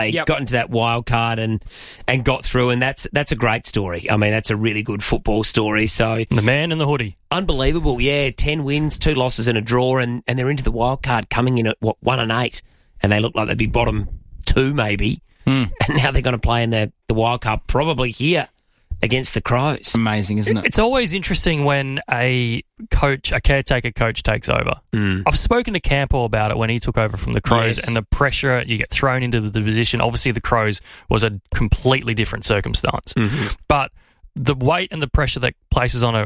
They got into that wild card and got through, and that's a great story. I mean, that's a really good football story. So the man in the hoodie. Unbelievable, yeah. 10 wins, 2 losses and a draw, and they're into the wild card coming in at, 1-8, and they look like they'd be bottom 2 maybe, and now they're going to play in the wild card probably here against the Crows. Amazing, isn't it? It's always interesting when a caretaker coach takes over. I've spoken to Campbell about it when he took over from the Crows, and the pressure you get thrown into the position. Obviously, the Crows was a completely different circumstance, but the weight and the pressure that places on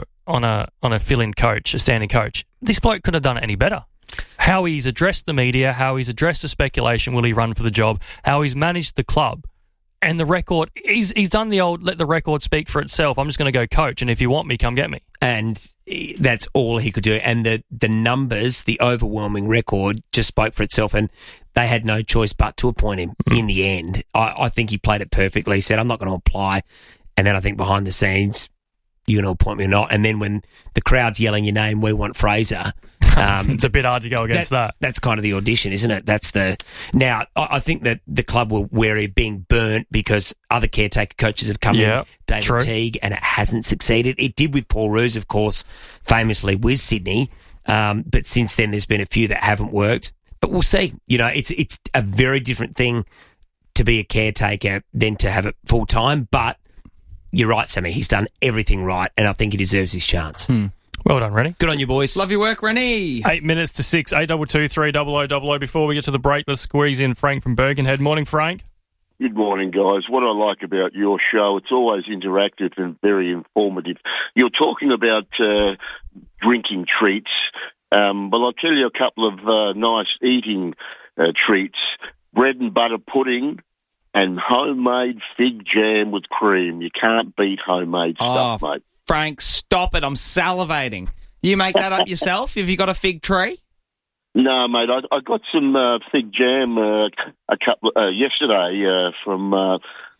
a fill-in coach, a standing coach, this bloke couldn't have done it any better. How he's addressed the media, how he's addressed the speculation, will he run for the job, how he's managed the club. And the record, he's done the old, let the record speak for itself. I'm just going to go coach, and if you want me, come get me. And that's all he could do. And the numbers, the overwhelming record just spoke for itself, and they had no choice but to appoint him in the end. I think he played it perfectly. He said, I'm not going to apply. And then I think behind the scenes, you're going to appoint me or not. And then when the crowd's yelling your name, we want Fraser. It's a bit hard to go against that. That's kind of the audition, isn't it? Now, I think that the club were wary of being burnt because other caretaker coaches have come in, David Teague, and it hasn't succeeded. It did with Paul Roos, of course, famously with Sydney. But since then, there's been a few that haven't worked. But we'll see. You know, it's a very different thing to be a caretaker than to have it full time. But you're right, Sammy. He's done everything right, and I think he deserves his chance. Well done, Rennie. Good on you, boys. Love your work, Rennie. 8 minutes to 6, 822 300 Before we get to the break, let's squeeze in Frank from Birkenhead. Morning, Frank. Good morning, guys. What I like about your show, it's always interactive and very informative. You're talking about drinking treats, but I'll tell you a couple of nice eating treats. Bread and butter pudding and homemade fig jam with cream. You can't beat homemade stuff, mate. Frank, stop it. I'm salivating. You make that up yourself? Have you got a fig tree? No, mate. I got some fig jam yesterday from a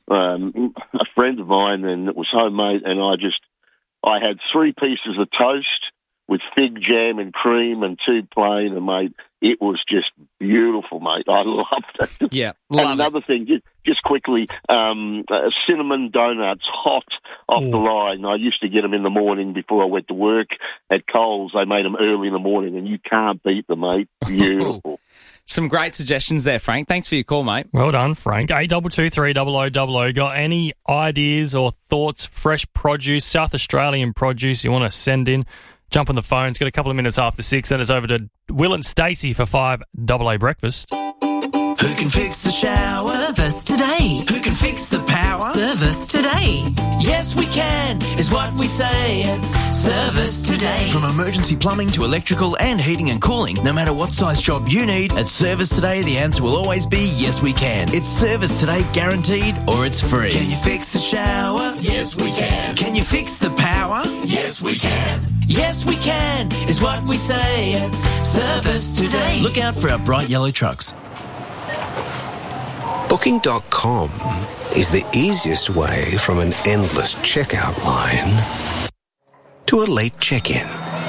friend of mine, and it was homemade. And I had 3 pieces of toast with fig jam and cream and 2 plain, and mate, it was just beautiful, mate. I loved it. Yeah, and another thing, just quickly, cinnamon donuts, hot off the line. I used to get them in the morning before I went to work at Coles. They made them early in the morning, and you can't beat them, mate. Beautiful. Some great suggestions there, Frank. Thanks for your call, mate. Well done, Frank. 822 300 Got any ideas or thoughts, fresh produce, South Australian produce you want to send in? Jump on the phone. It's got a couple of minutes after 6. Then it's over to Will and Stacey for 5 AA breakfast. Who can fix the shower? Service today. Who can fix the power? Service today. Yes, we can, is what we say. Service today. From emergency plumbing to electrical and heating and cooling, no matter what size job you need, at Service Today, the answer will always be yes, we can. It's Service Today guaranteed, or it's free. Can you fix the shower? Yes, we can. Can you fix the power? Yes, we can. Yes, we can, is what we say. Service Today. Look out for our bright yellow trucks. Booking.com is the easiest way from an endless checkout line to a late check-in.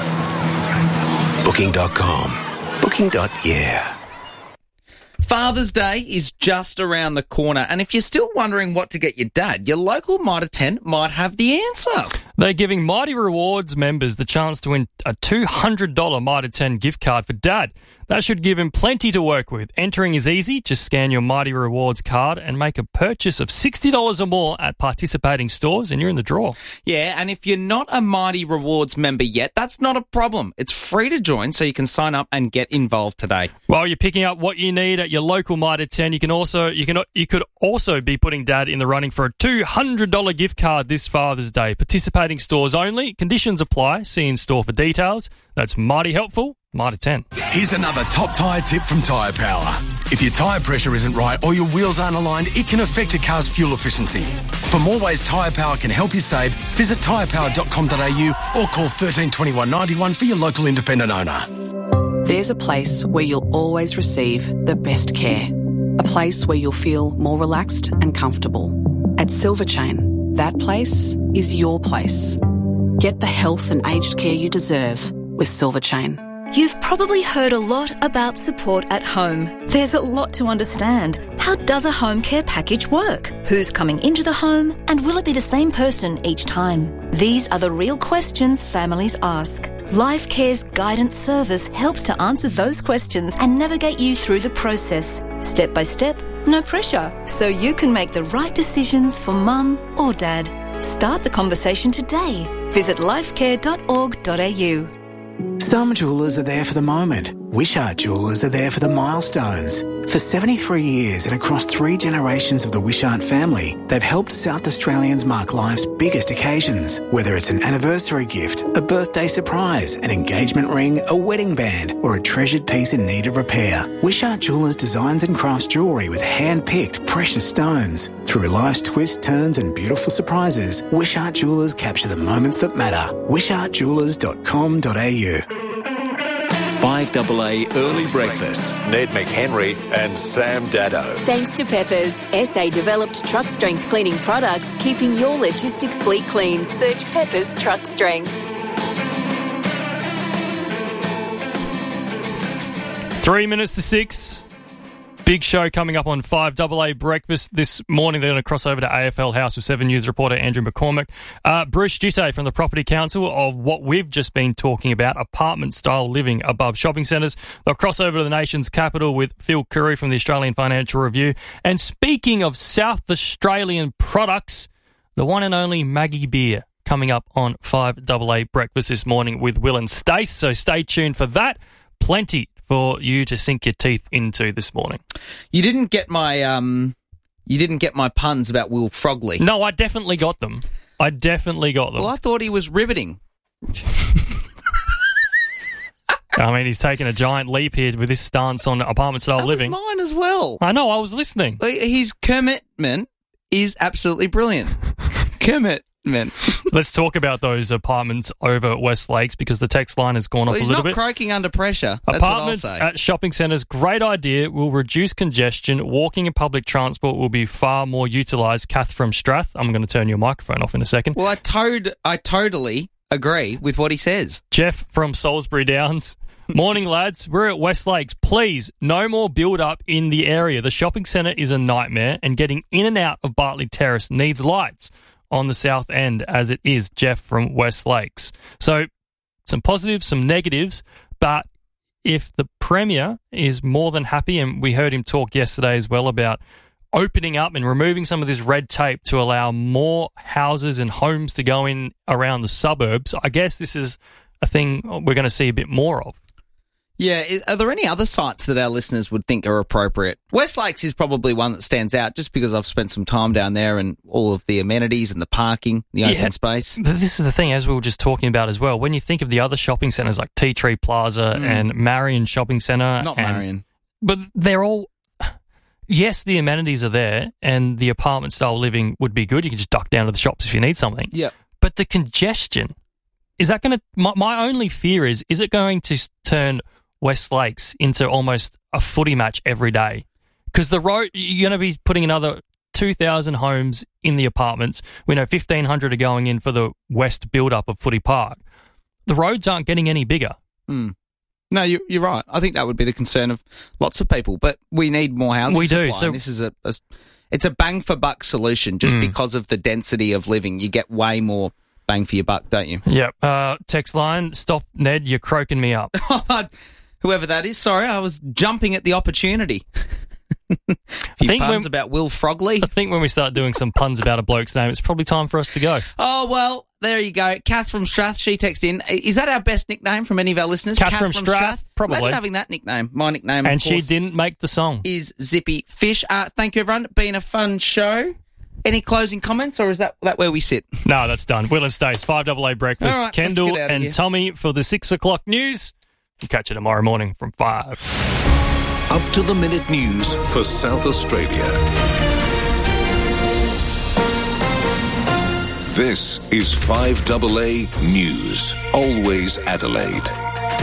Booking.com. Booking.yeah. Father's Day is just around the corner, and if you're still wondering what to get your dad, your local Mitre 10 might have the answer. They're giving Mighty Rewards members the chance to win a $200 Mitre 10 gift card for Dad. That should give him plenty to work with. Entering is easy. Just scan your Mighty Rewards card and make a purchase of $60 or more at participating stores, and you're in the draw. Yeah, and if you're not a Mighty Rewards member yet, that's not a problem. It's free to join, so you can sign up and get involved today. While you're picking up what you need at your local Mitre 10, you could also be putting Dad in the running for a $200 gift card this Father's Day. Participating stores only. Conditions apply. See in store for details. That's mighty helpful. Mitre 10. Here's another top tyre tip from Tyre Power. If your tyre pressure isn't right or your wheels aren't aligned, it can affect your car's fuel efficiency. For more ways Tyre Power can help you save, visit tyrepower.com.au or call 13 21 91 for your local independent owner. There's a place where you'll always receive the best care. A place where you'll feel more relaxed and comfortable. At Silver Chain, that place is your place. Get the health and aged care you deserve with Silver Chain. You've probably heard a lot about support at home. There's a lot to understand. How does a home care package work? Who's coming into the home? And will it be the same person each time? These are the real questions families ask. Life Care's guidance service helps to answer those questions and navigate you through the process. Step by step, no pressure. So you can make the right decisions for mum or dad. Start the conversation today. Visit lifecare.org.au. Some jewellers are there for the moment. Wishart Jewellers are there for the milestones. For 73 years and across 3 generations of the Wishart family, they've helped South Australians mark life's biggest occasions. Whether it's an anniversary gift, a birthday surprise, an engagement ring, a wedding band, or a treasured piece in need of repair, Wishart Jewellers designs and crafts jewellery with hand-picked precious stones. Through life's twists, turns and beautiful surprises, Wishart Jewellers capture the moments that matter. wishartjewellers.com.au. 5AA Early Breakfast. Ned McHenry and Sam Dado. Thanks to Peppers, SA developed truck strength cleaning products, keeping your logistics fleet clean. Search Peppers Truck Strength. 3 minutes to 6. Big show coming up on 5AA Breakfast this morning. They're going to cross over to AFL House with 7 News reporter Andrew McCormick. Bruce Gitte from the Property Council of what we've just been talking about, apartment-style living above shopping centres. They'll cross over to the nation's capital with Phil Curry from the Australian Financial Review. And speaking of South Australian products, the one and only Maggie Beer coming up on 5AA Breakfast this morning with Will and Stace. So stay tuned for that. Plenty for you to sink your teeth into this morning. You didn't get my puns about Will Frogley. No, I definitely got them. Well, I thought he was riveting. I mean, he's taken a giant leap here with this stance on apartment-style living. That was mine as well. I know, I was listening. His commitment is absolutely brilliant. Commitment. Let's talk about those apartments over West Lakes because the text line has gone off a little bit. He's not croaking under pressure. That's Apartments what I'll say. at shopping centres, great idea, will reduce congestion. Walking and public transport will be far more utilised. Kath from Strath, I'm going to turn your microphone off in a second. Well, I totally agree with what he says. Jeff from Salisbury Downs. Morning, lads. We're at West Lakes. Please, no more build-up in the area. The shopping centre is a nightmare and getting in and out of Bartley Terrace needs lights on the south end as it is. Jeff from West Lakes. So some positives, some negatives, but if the Premier is more than happy, and we heard him talk yesterday as well about opening up and removing some of this red tape to allow more houses and homes to go in around the suburbs, I guess this is a thing we're going to see a bit more of. Yeah, are there any other sites that our listeners would think are appropriate? West Lakes is probably one that stands out just because I've spent some time down there and all of the amenities and the parking, the open space. But this is the thing, as we were just talking about as well, when you think of the other shopping centres like Tea Tree Plaza and Marion Shopping Centre. Not Marion. But they're all... Yes, the amenities are there and the apartment-style living would be good. You can just duck down to the shops if you need something. Yeah. But the congestion, is that going to... My only fear is it going to turn West Lakes into almost a footy match every day? Because the road, you're going to be putting another 2,000 homes in the apartments. We know 1,500 are going in for the west build-up of Footy Park. The roads aren't getting any bigger. No, you're right. I think that would be the concern of lots of people. But we need more housing supply. We do. So this is it's a bang for buck solution just because of the density of living. You get way more bang for your buck, don't you? Yep. Text line, stop, Ned, you're croaking me up. Whoever that is, sorry, I was jumping at the opportunity. A few puns about Will Frogley. I think when we start doing some puns about a bloke's name, it's probably time for us to go. Oh, well, there you go. Kath from Strath, she texted in. Is that our best nickname from any of our listeners? Kath from Strath? Probably. Imagine having that nickname. My nickname, and of course, she didn't make the song. Is Zippy Fish. Thank you, everyone. Been a fun show. Any closing comments, or is that where we sit? No, that's done. Will and Stace, 5AA Breakfast. All right, Kendall and here. Tommy for the 6 o'clock news. We'll catch you tomorrow morning from 5. Up to the minute news for South Australia. This is 5AA News. Always Adelaide.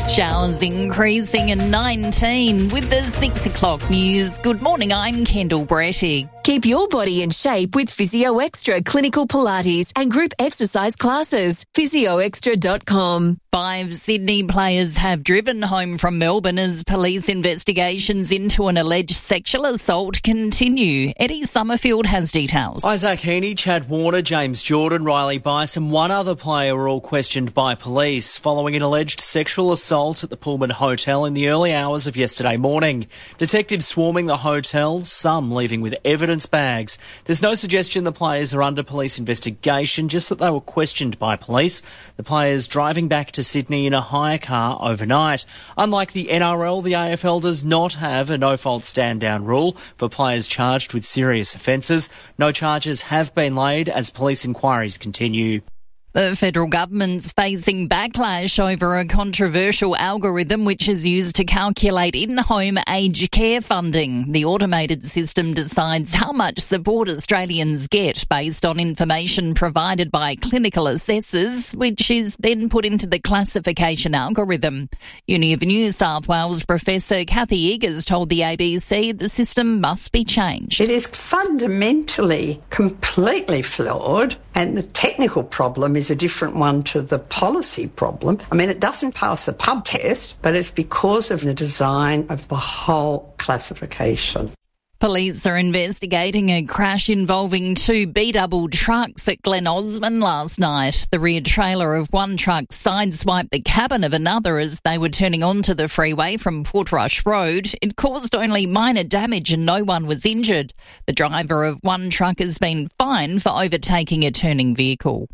Showers increasing in 19 with the 6 o'clock news. Good morning, I'm Kendall Brettig. Keep your body in shape with Physio Extra clinical Pilates and group exercise classes. PhysioExtra.com. 5 Sydney players have driven home from Melbourne as police investigations into an alleged sexual assault continue. Eddie Summerfield has details. Isaac Heaney, Chad Warner, James Jordan, Riley Bice and one other player were all questioned by police following an alleged sexual assault at the Pullman Hotel in the early hours of yesterday morning. Detectives swarming the hotel, some leaving with evidence bags. There's no suggestion the players are under police investigation, just that they were questioned by police. The players driving back to Sydney in a hire car overnight. Unlike the NRL, the AFL does not have a no-fault stand-down rule for players charged with serious offences. No charges have been laid as police inquiries continue. The federal government's facing backlash over a controversial algorithm which is used to calculate in-home aged care funding. The automated system decides how much support Australians get based on information provided by clinical assessors, which is then put into the classification algorithm. Uni of New South Wales Professor Kathy Eagers told the ABC the system must be changed. It is fundamentally completely flawed, and the technical problem is a different one to the policy problem. I mean, it doesn't pass the pub test, but it's because of the design of the whole classification. Police are investigating a crash involving 2 B-double trucks at Glen Osmond last night. The rear trailer of one truck sideswiped the cabin of another as they were turning onto the freeway from Portrush Road. It caused only minor damage and no one was injured. The driver of one truck has been fined for overtaking a turning vehicle.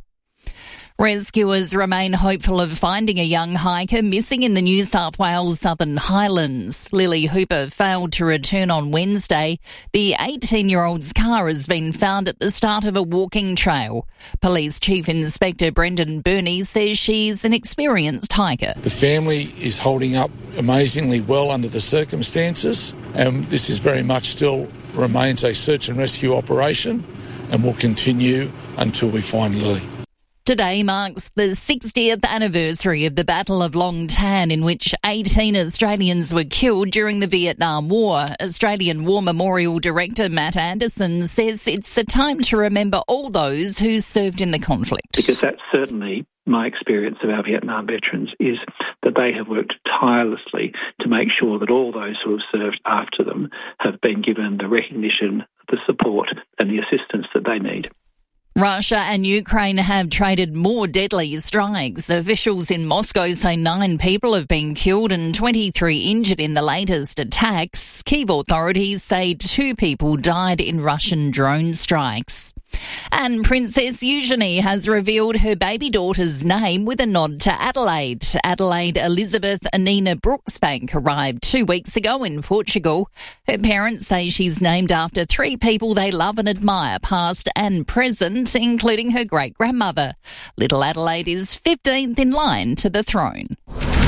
Rescuers remain hopeful of finding a young hiker missing in the New South Wales Southern Highlands. Lily Hooper failed to return on Wednesday. The 18-year-old's car has been found at the start of a walking trail. Police Chief Inspector Brendan Burney says she's an experienced hiker. The family is holding up amazingly well under the circumstances, and this is very much still remains a search and rescue operation and will continue until we find Lily. Today marks the 60th anniversary of the Battle of Long Tan, in which 18 Australians were killed during the Vietnam War. Australian War Memorial Director Matt Anderson says it's a time to remember all those who served in the conflict. Because that's certainly my experience of our Vietnam veterans, is that they have worked tirelessly to make sure that all those who have served after them have been given the recognition, the support and the assistance that they need. Russia and Ukraine have traded more deadly strikes. Officials in Moscow say 9 people have been killed and 23 injured in the latest attacks. Kyiv authorities say 2 people died in Russian drone strikes. And Princess Eugenie has revealed her baby daughter's name with a nod to Adelaide. Adelaide Elizabeth Anina Brooksbank arrived 2 weeks ago in Portugal. Her parents say she's named after 3 people they love and admire, past and present, including her great-grandmother. Little Adelaide is 15th in line to the throne.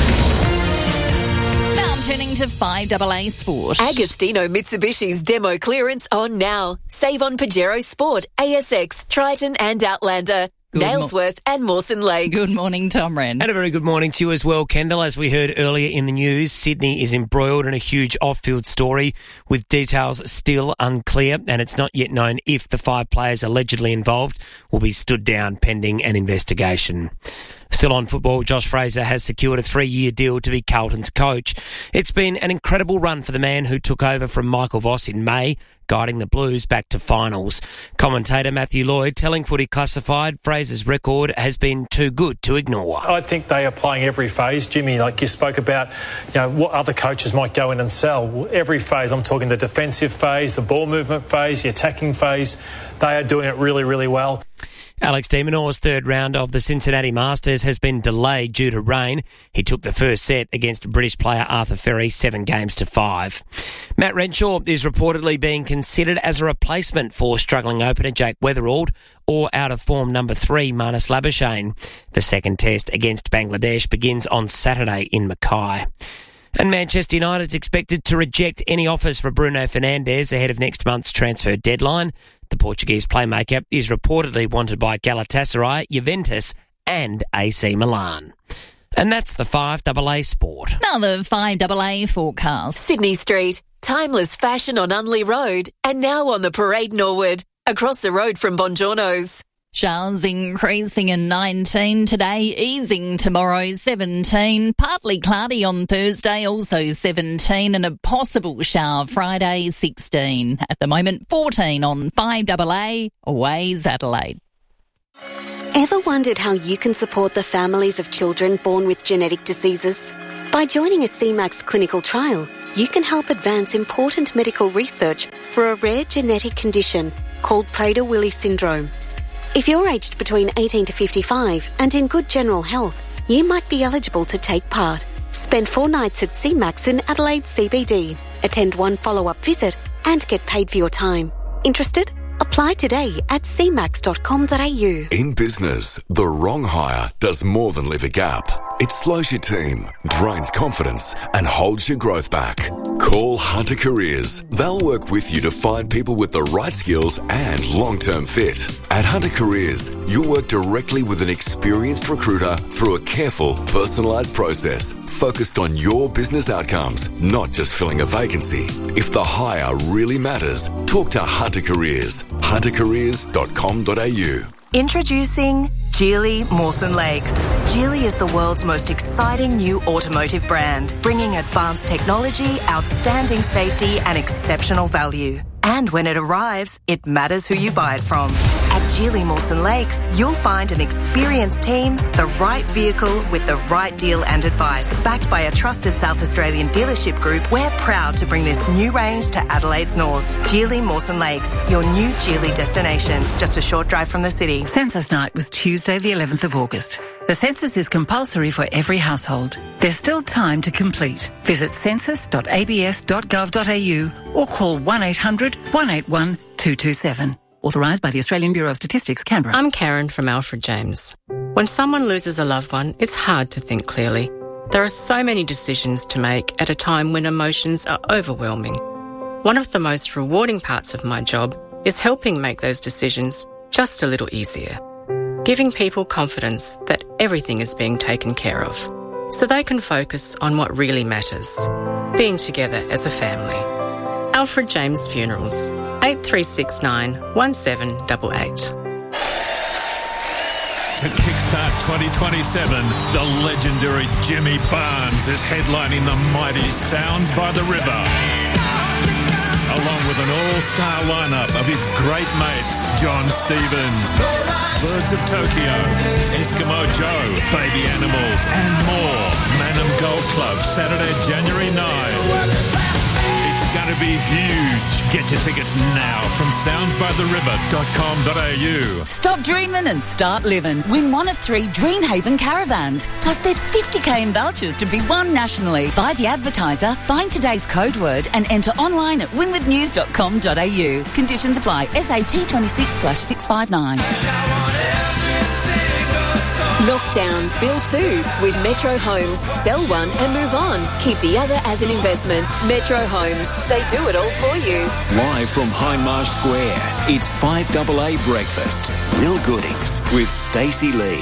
Turning to 5AA Sport. Agostino Mitsubishi's demo clearance on now. Save on Pajero Sport, ASX, Triton and Outlander. Nailsworth and Mawson Lakes. Good morning, Tom Wren. And a very good morning to you as well, Kendall. As we heard earlier in the news, Sydney is embroiled in a huge off-field story with details still unclear, and it's not yet known if the 5 players allegedly involved will be stood down pending an investigation. Still on football, Josh Fraser has secured a 3-year deal to be Carlton's coach. It's been an incredible run for the man who took over from Michael Voss in May, guiding the Blues back to finals. Commentator Matthew Lloyd telling Footy Classified Fraser's record has been too good to ignore. I think they are playing every phase. Jimmy, like you spoke about, what other coaches might go in and sell. Every phase, I'm talking the defensive phase, the ball movement phase, the attacking phase, they are doing it really, really well. Alex de Minaur's third round of the Cincinnati Masters has been delayed due to rain. He took the first set against British player Arthur Ferry 7-5. Matt Renshaw is reportedly being considered as a replacement for struggling opener Jake Weatherald or out-of-form number 3 Marnus Labuschagne. The second test against Bangladesh begins on Saturday in Mackay. And Manchester United's expected to reject any offers for Bruno Fernandes ahead of next month's transfer deadline. The Portuguese playmaker is reportedly wanted by Galatasaray, Juventus and AC Milan. And that's the 5AA Sport. Now the 5AA forecast. Sydney Street, timeless fashion on Unley Road, and now on the Parade Norwood, across the road from Bongiorno's. Showers increasing in 19 today, easing tomorrow 17, partly cloudy on Thursday also 17, and a possible shower Friday 16. At the moment 14 on 5AA, Waze Adelaide. Ever wondered how you can support the families of children born with genetic diseases? By joining a CMAX clinical trial, you can help advance important medical research for a rare genetic condition called Prader-Willi syndrome. If you're aged between 18 to 55 and in good general health, you might be eligible to take part. Spend 4 nights at CMAX in Adelaide CBD, attend 1 follow-up visit and get paid for your time. Interested? Apply today at cmax.com.au. In business, the wrong hire does more than leave a gap. It slows your team, drains confidence, and holds your growth back. Call Hunter Careers. They'll work with you to find people with the right skills and long-term fit. At Hunter Careers, you'll work directly with an experienced recruiter through a careful, personalised process focused on your business outcomes, not just filling a vacancy. If the hire really matters, talk to Hunter Careers. huntercareers.com.au. Introducing Geely Mawson Lakes. Geely is the world's most exciting new automotive brand, bringing advanced technology, outstanding safety and exceptional value. And when it arrives, it matters who you buy it from. At Geely Mawson Lakes, you'll find an experienced team, the right vehicle with the right deal and advice. Backed by a trusted South Australian dealership group, we're proud to bring this new range to Adelaide's north. Geely Mawson Lakes, your new Geely destination, just a short drive from the city. Census night was Tuesday the 11th of August. The census is compulsory for every household. There's still time to complete. Visit census.abs.gov.au or call 1800 181 227. Authorised by the Australian Bureau of Statistics, Canberra. I'm Karen from Alfred James. When someone loses a loved one, it's hard to think clearly. There are so many decisions to make at a time when emotions are overwhelming. One of the most rewarding parts of my job is helping make those decisions just a little easier. Giving people confidence that everything is being taken care of, so they can focus on what really matters, being together as a family. Alfred James Funerals, 8369 1788. To kickstart 2027, the legendary Jimmy Barnes is headlining the mighty Sounds by the River, along with an all-star lineup of his great mates, John Stevens, Birds of Tokyo, Eskimo Joe, Baby Animals, and more. Manham Golf Club, Saturday, January 9. It's going to be huge. Get your tickets now from soundsbytheriver.com.au. Stop dreaming and start living. Win one of 3 Dreamhaven caravans. Plus there's 50k in vouchers to be won nationally. Buy the advertiser, find today's code word and enter online at winwithnews.com.au. Conditions apply. SAT 26/659. Knockdown, build 2 with Metro Homes. Sell one and move on. Keep the other as an investment. Metro Homes. They do it all for you. Live from Hindmarsh Square, it's 5AA Breakfast. Will Goodings with Stacey Lee.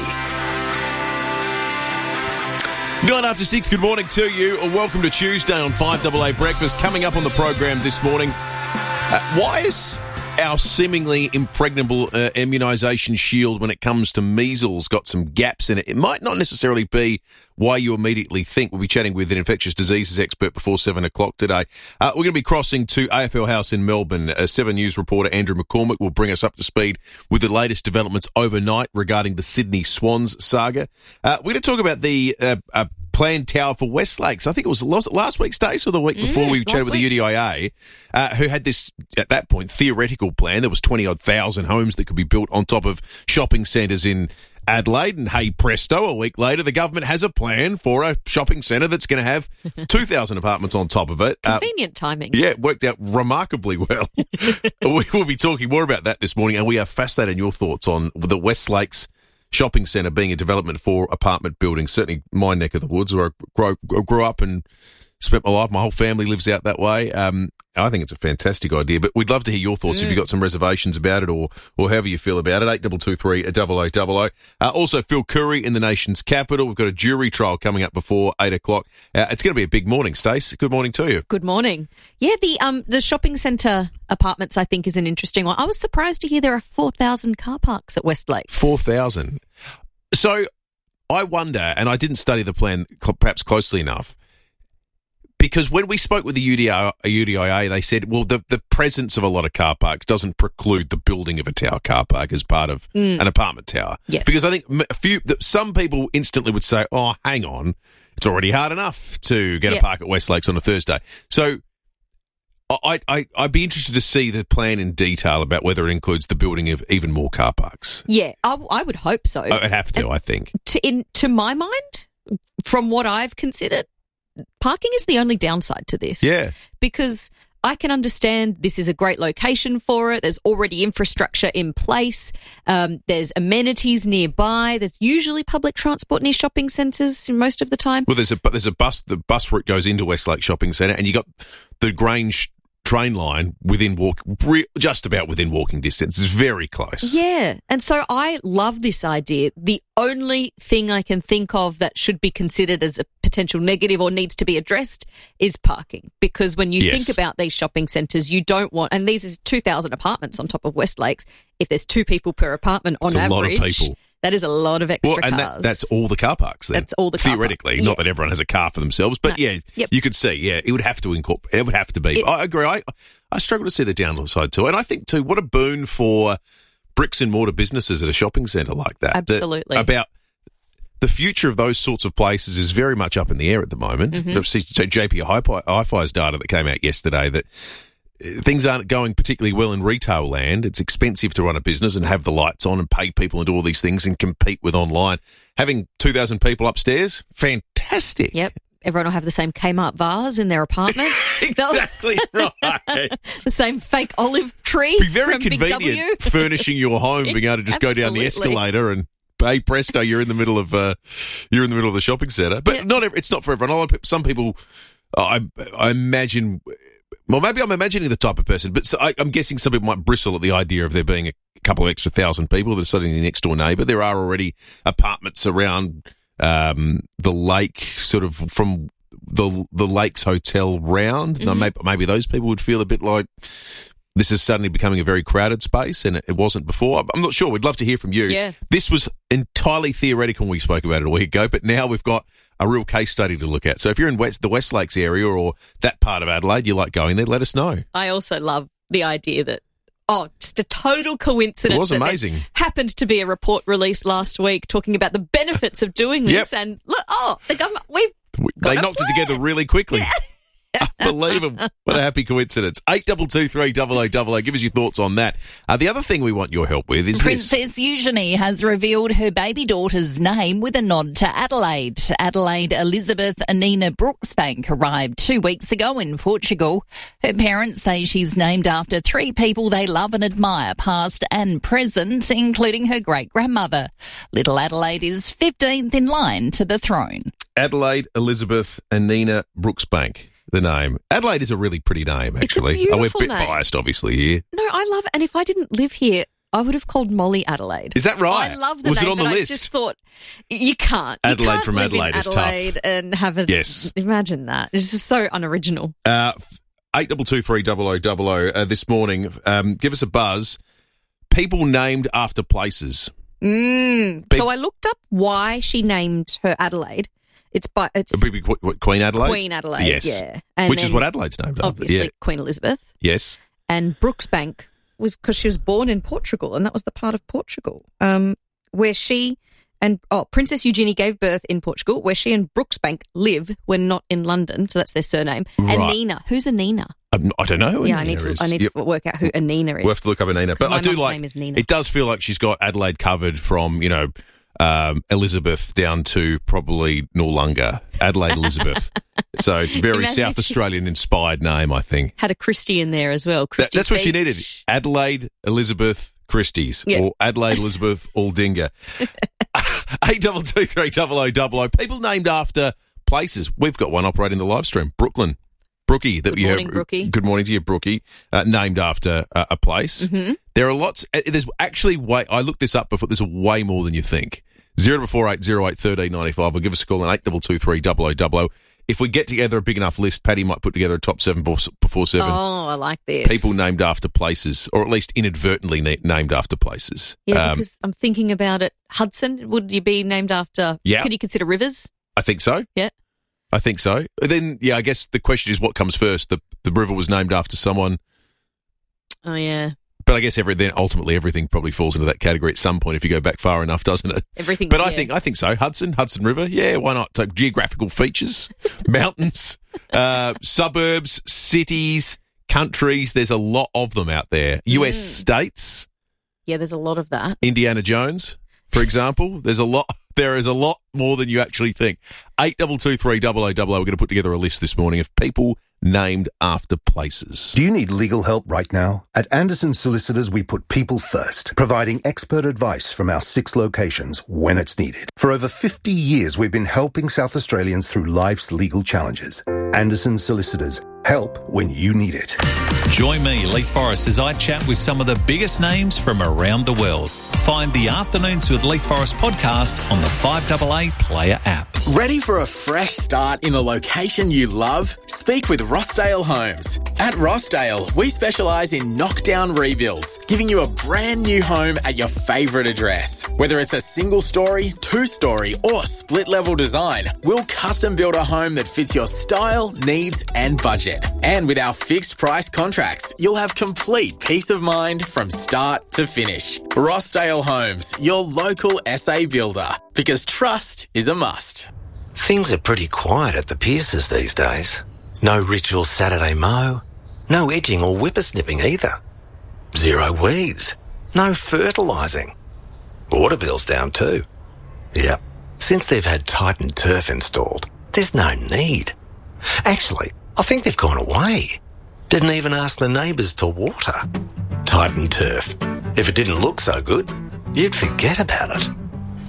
6:09, good morning to you. Welcome to Tuesday on 5AA Breakfast. Coming up on the program this morning, why is our seemingly impregnable immunisation shield when it comes to measles got some gaps in it? It might not necessarily be why you immediately think. We'll be chatting with an infectious diseases expert before 7 o'clock today. We're going to be crossing to AFL House in Melbourne. 7 News reporter Andrew McCormick will bring us up to speed with the latest developments overnight regarding the Sydney Swans saga. We're going to talk about the planned tower for West Lakes. I think it was last week, Stace, or the week before we chatted with the UDIA, who had this, at that point, theoretical plan. There was 20-odd thousand homes that could be built on top of shopping centres in Adelaide, and hey presto, a week later the government has a plan for a shopping centre that's going to have 2,000 apartments on top of it. Convenient timing. Yeah, it worked out remarkably well. We will be talking more about that this morning, and we are fascinated in your thoughts on the West Lakes shopping centre being a development for apartment buildings. Certainly my neck of the woods, where I grew up and spent my life. My whole family lives out that way. I think it's a fantastic idea, but we'd love to hear your thoughts if you've got some reservations about it or however you feel about it. 8223 0000. Also, Phil Curry in the nation's capital. We've got a jury trial coming up before 8 o'clock. It's going to be a big morning, Stace. Good morning to you. Good morning. Yeah, the shopping centre apartments, I think, is an interesting one. I was surprised to hear there are 4,000 car parks at West Lakes. 4,000. So I wonder, and I didn't study the plan perhaps closely enough, because when we spoke with the UDIA, they said, well, the presence of a lot of car parks doesn't preclude the building of a tower car park as part of an apartment tower. Yes. Because I think some people instantly would say, oh, hang on, it's already hard enough to get a park at West Lakes on a Thursday. So I'd be interested to see the plan in detail about whether it includes the building of even more car parks. Yeah, I would hope so. I'd have to, I think. To my mind, from what I've considered, parking is the only downside to this. Yeah. Because I can understand this is a great location for it. There's already infrastructure in place. There's amenities nearby. There's usually public transport near shopping centres most of the time. Well, there's a bus. The bus route goes into Westlake Shopping Centre, and you got the Grange train line just about within walking distance. It's very close. Yeah. And so I love this idea. The only thing I can think of that should be considered as a potential negative or needs to be addressed is parking. Because when you think about these shopping centres, you don't want, and these is 2,000 apartments on top of West Lakes. If there's 2 people per apartment on average, a lot of people. That is a lot of extra cars. And that's all the car parks then. That's all the car theoretically, parks. Not that everyone has a car for themselves, but you could see, it would have to incorporate. It would have to be. I agree. I struggle to see the downside too. And I think too, what a boon for bricks and mortar businesses at a shopping centre like that. Absolutely. About the future of those sorts of places is very much up in the air at the moment. Mm-hmm. JP Hi-Fi's data that came out yesterday that things aren't going particularly well in retail land. It's expensive to run a business and have the lights on and pay people and do all these things and compete with online. Having 2,000 people upstairs, fantastic. Yep. Everyone will have the same Kmart vase in their apartment. Exactly right. The same fake olive tree. Be very convenient furnishing your home, being able to just go down the escalator and hey presto, you're in the middle of the shopping centre. But it's not for everyone. Some people, I imagine. Well, maybe I'm imagining the type of person, but I'm guessing some people might bristle at the idea of there being a couple of extra 1,000 people that are sitting in the next door neighbour. There are already apartments around the lake, sort of from the Lakes Hotel round. Mm-hmm. Maybe those people would feel a bit like this is suddenly becoming a very crowded space, and it wasn't before. I'm not sure. We'd love to hear from you. Yeah. This was entirely theoretical when we spoke about it a week ago, but now we've got a real case study to look at. So if you're in the West Lakes area or that part of Adelaide, you like going there, let us know. I also love the idea that, just a total coincidence. It was amazing. Happened to be a report released last week talking about the benefits of doing this. Yep. And look, the government, they knocked it together really quickly. Yeah. Unbelievable. What a happy coincidence. 8223 0000. Give us your thoughts on that. The other thing we want your help with is Princess Eugenie has revealed her baby daughter's name with a nod to Adelaide. Adelaide Elizabeth Anina Brooksbank arrived 2 weeks ago in Portugal. Her parents say she's named after 3 people they love and admire, past and present, including her great-grandmother. Little Adelaide is 15th in line to the throne. Adelaide Elizabeth Anina Brooksbank. The name. Adelaide is a really pretty name, actually. It's a beautiful we're a bit name. biased, obviously, here. No, I love it. And if I didn't live here, I would have called Molly Adelaide. Is that right? I love the Was name, it on the but list? I just thought, you can't. Adelaide you can't from live Adelaide in is Adelaide tough. and have a... Yes. Imagine that. It's just so unoriginal. 8223 0000 this morning. Give us a buzz. People named after places. So I looked up why she named her Adelaide. It's Queen Adelaide? Queen Adelaide, yes. yeah. And which is what Adelaide's named after. Obviously, Queen Elizabeth. Yes. And Brooksbank was because she was born in Portugal, and that was the part of Portugal where she and Princess Eugenie gave birth in Portugal, where she and Brooksbank live when not in London, so that's their surname. Right. Anina, who's Anina? I don't know who Anina is. I need to work out who Anina is. We'll have to look up Anina. But my I do mum's like, name is Nina. It does feel like she's got Adelaide covered from, Elizabeth down to probably Noarlunga. Adelaide Elizabeth. So it's a very South Australian inspired name, I think. Had a Christie in there as well. That's what she needed. Adelaide Elizabeth Christie's or Adelaide Elizabeth Aldinga. 8223 0000. People named after places. We've got one operating the live stream, Brooklyn. Brookie. Good morning, Brookie. Good morning to you, Brookie. Named after a place. Mm-hmm. There are lots. There's actually I looked this up before. There's way more than you think. 0448 08 13 95. Or give us a call on 8223 0000. If we get together a big enough list, Paddy might put together a top 7 before 7. Oh, I like this. People named after places, or at least inadvertently named after places. Yeah, because I'm thinking about it. Hudson, would you be named after? Yeah. Could you consider rivers? I think so. Yeah. I think so. Then, I guess the question is what comes first. The river was named after someone. Oh, yeah. But I guess ultimately everything probably falls into that category at some point if you go back far enough, doesn't it? Everything. But yeah. I think so. Hudson River. Yeah, why not? So geographical features, mountains, suburbs, cities, countries. There's a lot of them out there. US states. Yeah, there's a lot of that. Indiana Jones, for example. There is a lot more than you actually think. 8223 0000. We're going to put together a list this morning of people named after places. Do you need legal help right now? At Anderson Solicitors, we put people first, providing expert advice from our 6 locations when it's needed. For over 50 years, we've been helping South Australians through life's legal challenges. Anderson Solicitors. Help when you need it. Join me, Leith Forrest, as I chat with some of the biggest names from around the world. Find the Afternoons with Leith Forrest podcast on the 5AA Player app. Ready for a fresh start in a location you love? Speak with Rossdale Homes. At Rossdale, we specialise in knockdown rebuilds, giving you a brand new home at your favourite address. Whether it's a single story, 2-story or split level design, we'll custom build a home that fits your style, needs and budget. And with our fixed price contracts, you'll have complete peace of mind from start to finish. Rossdale Homes, your local SA builder, because trust is a must. Things are pretty quiet at the Pierces these days. No ritual Saturday mow, no edging or whippersnipping either. 0 weeds, no fertilising. Water bill's down too. Yep, since they've had Titan Turf installed, there's no need. Actually, I think they've gone away. Didn't even ask the neighbours to water. Titan Turf. If it didn't look so good, you'd forget about it.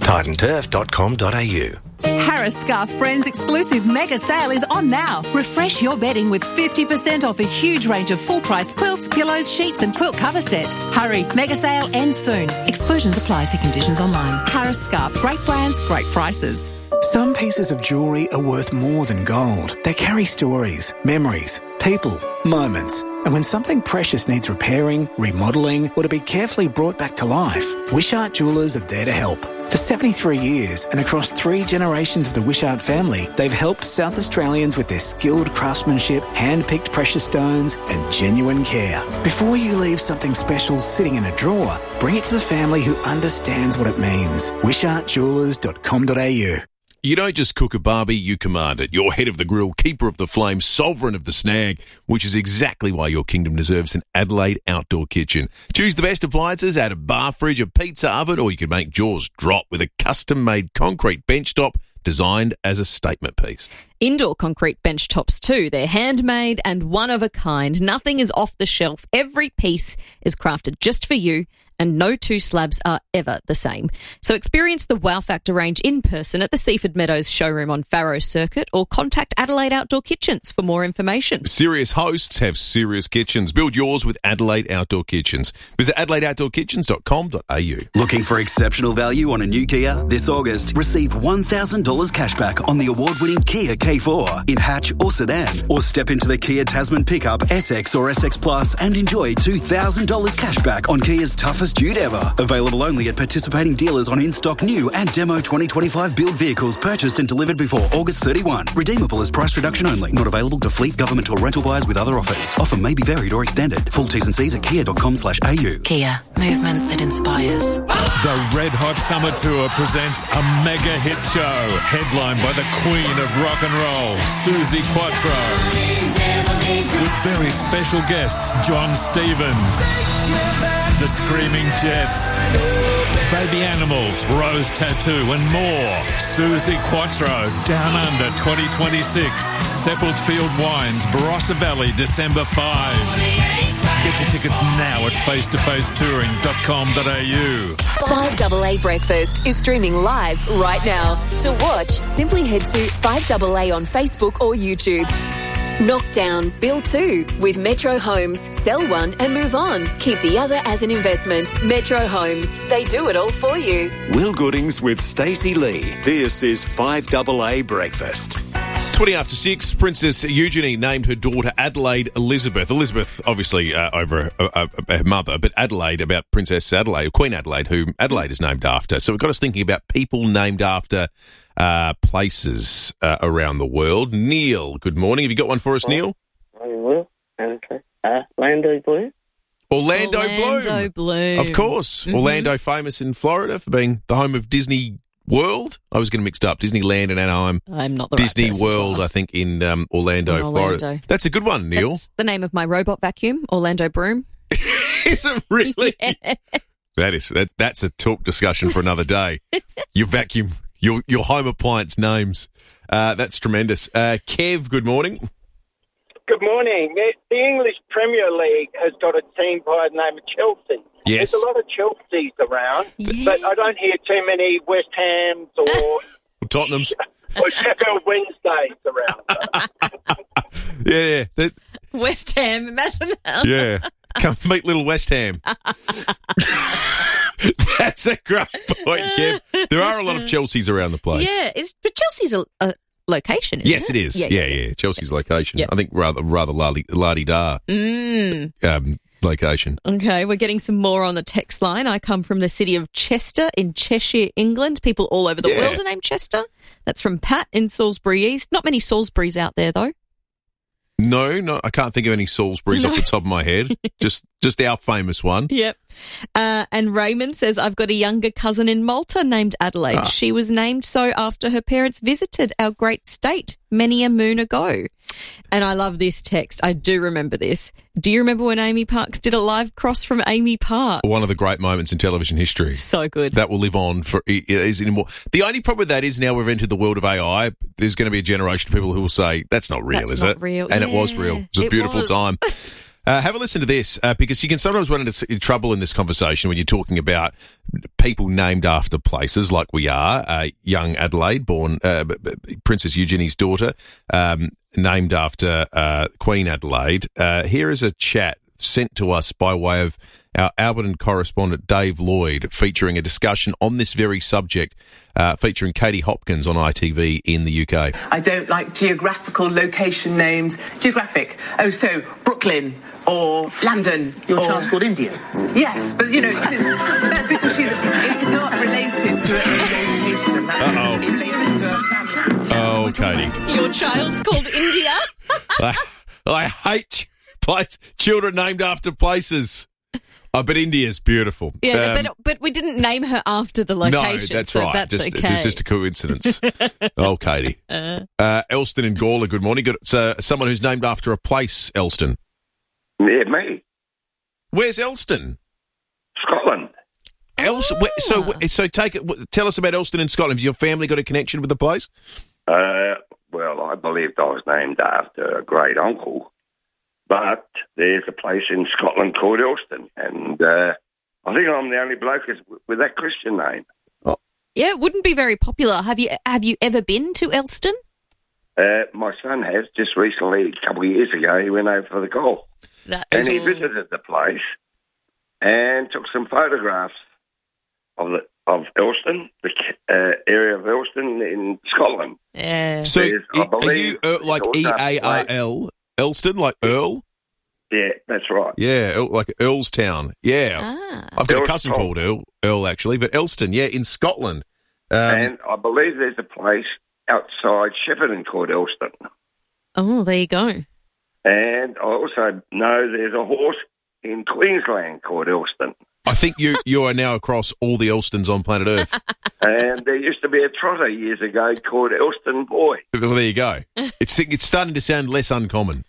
TitanTurf.com.au. Harris Scarf Friends exclusive mega sale is on now. Refresh your bedding with 50% off a huge range of full-price quilts, pillows, sheets and quilt cover sets. Hurry, mega sale ends soon. Exclusions apply. See conditions online. Harris Scarf. Great brands, great prices. Some pieces of jewellery are worth more than gold. They carry stories, memories, people, moments. And when something precious needs repairing, remodelling, or to be carefully brought back to life, Wishart Jewellers are there to help. For 73 years and across 3 generations of the Wishart family, they've helped South Australians with their skilled craftsmanship, hand-picked precious stones and genuine care. Before you leave something special sitting in a drawer, bring it to the family who understands what it means. WishartJewellers.com.au. You don't just cook a barbie, you command it. You're head of the grill, keeper of the flame, sovereign of the snag, which is exactly why your kingdom deserves an Adelaide outdoor kitchen. Choose the best appliances, add a bar fridge, a pizza oven, or you can make jaws drop with a custom-made concrete bench top designed as a statement piece. Indoor concrete bench tops too. They're handmade and one of a kind. Nothing is off the shelf. Every piece is crafted just for you, and no 2 slabs are ever the same. So experience the Wow Factor range in person at the Seaford Meadows showroom on Farrow Circuit, or contact Adelaide Outdoor Kitchens for more information. Serious hosts have serious kitchens. Build yours with Adelaide Outdoor Kitchens. Visit adelaideoutdoorkitchens.com.au. Looking for exceptional value on a new Kia? This August, receive $1,000 cashback on the award-winning Kia K4 in hatch or sedan. Or step into the Kia Tasman pickup, SX or SX Plus, and enjoy $2,000 cashback on Kia's toughest dude ever. Available only at participating dealers on in-stock new and demo 2025 build vehicles purchased and delivered before August 31. Redeemable as price reduction only. Not available to fleet, government or rental buyers with other offers. Offer may be varied or extended. Full T's and C's at kia.com/au. Kia. Movement that inspires. The Red Hot Summer Tour presents a mega hit show headlined by the Queen of Rock and Roll, Suzi Quatro, with very special guests John Stevens, The Screaming Jets, Baby Animals, Rose Tattoo and more. Suzi Quatro, Down Under 2026, Seppelt Field Wines, Barossa Valley, December 5. Get your tickets now at facetofacetouring.com.au. 5AA Breakfast is streaming live right now. To watch, simply head to 5AA on Facebook or YouTube. Knockdown, build 2 with Metro Homes. Sell one and move on. Keep the other as an investment. Metro Homes. They do it all for you. Will Goodings with Stacey Lee. This is 5AA Breakfast. 20 after 6, Princess Eugenie named her daughter Adelaide Elizabeth. Elizabeth, obviously, over her mother, but Adelaide about Princess Adelaide, Queen Adelaide, who Adelaide is named after. So we've got us thinking about people named after places around the world. Neil, good morning. Have you got one for us, Neil? I will. Okay. Orlando Bloom. Orlando Bloom. Of course. Mm-hmm. Orlando, famous in Florida for being the home of Disney World. I was getting mixed up. Disneyland in Anaheim. I'm not the Disney right person World, to ask. I think, in Orlando, Florida. That's a good one, Neil. That's the name of my robot vacuum, Orlando Broom. Is it really? Yeah. That's a talk discussion for another day. Your vacuum, your home appliance names. That's tremendous. Kev, good morning. Good morning. The English Premier League has got a team by the name of Chelsea. Yes. There's a lot of Chelseas around, but I don't hear too many West Hams or Tottenhams or Sheffield Wednesdays around. Yeah. West Ham, imagine that. Yeah. Come meet little West Ham. That's a great point, Kev. There are a lot of Chelseas around the place. Yeah, but Chelsea's a location, isn't yes, it is. Yeah. Chelsea's location. Yep. I think rather la-di-da location. Okay, we're getting some more on the text line. I come from the city of Chester in Cheshire, England. People all over the world are named Chester. That's from Pat in Salisbury East. Not many Salisburys out there, though. No, I can't think of any Salisburys off the top of my head. Just our famous one. Yep. And Raymond says, I've got a younger cousin in Malta named Adelaide. She was named so after her parents visited our great state many a moon ago. And I love this text. I do remember this. Do you remember when Amy Parks did a live cross from Amy Park? One of the great moments in television history. So good. That will live on for is anymore. The only problem with that is now we've entered the world of AI. There's going to be a generation of people who will say that's not real, is it? Real. And it was real. It was a beautiful time. Have a listen to this because you can sometimes run into trouble in this conversation when you're talking about people named after places like we are. Young Adelaide, born Princess Eugenie's daughter, named after Queen Adelaide. Here is a chat sent to us by way of our Alberton correspondent Dave Lloyd, featuring a discussion on this very subject, featuring Katie Hopkins on ITV in the UK. I don't like geographical location names. Geographic. Oh, so Brooklyn or London. Your child's called India? Yes, but, that's because it's not related to a location. It's related to a family. Oh, Katie. Your child's called India? I hate children named after places. Oh, but India's beautiful. Yeah, but we didn't name her after the location. No, that's so right. That's okay. It's just a coincidence. Oh, Katie. Elston in Gawler, good morning. Got someone who's named after a place, Elston. Yeah, me. Where's Elston? Scotland. So tell us about Elston in Scotland. Has your family got a connection with the place? Well, I believed I was named after a great uncle. But there's a place in Scotland called Elston, and I think I'm the only bloke with that Christian name. Oh. Yeah, it wouldn't be very popular. Have you ever been to Elston? My son has just recently, a couple of years ago. He went over for the golf, and he visited the place and took some photographs of Elston, the area of Elston in Scotland. Yeah. So are you like EARL? Elston, like Earl? Yeah, that's right. Yeah, like Earlstown. Yeah. I've got a cousin called Earl, actually, but Elston, in Scotland. And I believe there's a place outside Shepparton called Elston. Oh, there you go. And I also know there's a horse in Queensland called Elston. I think you are now across all the Elstons on planet Earth. And there used to be a trotter years ago called Elston Boy. Well, there you go. It's starting to sound less uncommon.